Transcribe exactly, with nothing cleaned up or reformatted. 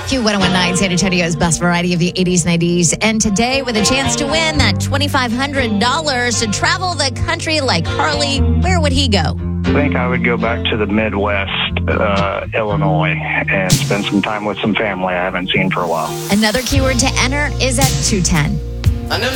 Q one oh one point nine, San Antonio's best variety of the eighties, nineties. And today, with a chance to win that twenty-five hundred dollars to travel the country like Harley, where would he go? I think I would go back to the Midwest, uh, Illinois, and spend some time with some family I haven't seen for a while. Another keyword to enter is at two ten. I know